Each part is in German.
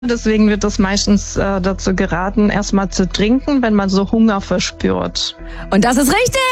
Deswegen wird es meistens dazu geraten, erstmal zu trinken, wenn man so Hunger verspürt. Und das ist richtig!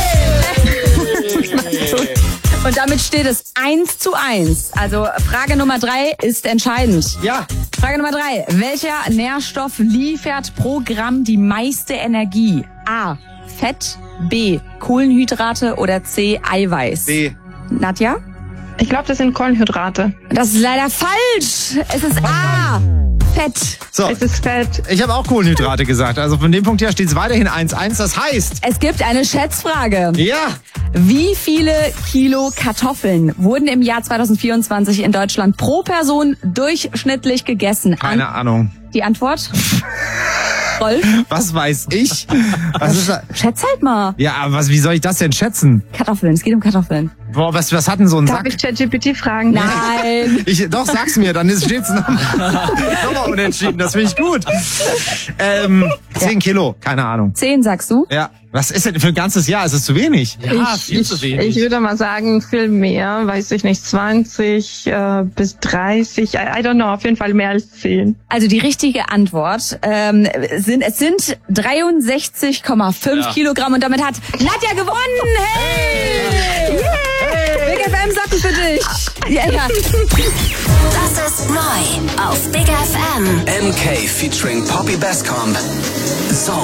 Und damit steht es 1:1. Also Frage Nummer 3 ist entscheidend. Ja. Frage Nummer 3. Welcher Nährstoff liefert pro Gramm die meiste Energie? A. Fett, B. Kohlenhydrate oder C. Eiweiß? B. Nadja? Ich glaube, das sind Kohlenhydrate. Das ist leider falsch. Es ist A. Fett. So, Es ist Fett. ich habe auch Kohlenhydrate gesagt. Also von dem Punkt her steht es weiterhin 1:1. Das heißt, Es gibt eine Schätzfrage. ja, Wie viele Kilo Kartoffeln wurden im Jahr 2024 in Deutschland pro Person durchschnittlich gegessen? keine Ahnung. Die Antwort? Rolf? Was weiß ich? Was ist da? Schätz halt mal. Ja, aber wie soll ich das denn schätzen? Kartoffeln, es geht um Kartoffeln. Boah, was hat denn so ein Darf Sack? ich ChatGPT fragen? Nein. Doch, sag's mir, dann steht's nochmal unentschieden. Das finde ich gut. 10 Kilo, keine Ahnung. 10 sagst du? Ja, was ist denn für ein ganzes Jahr? Ist es zu wenig? Ja, viel zu wenig. Ich würde mal sagen, viel mehr, weiß ich nicht, 20 bis 30, I don't know, auf jeden Fall mehr als 10. Also die richtige Antwort sind 63,5 Kilogramm und damit hat Nadja gewonnen. Hey! Big FM Socken für dich. Ja. Das ist neu auf Big FM. MK featuring Poppy Bascomb. Zone.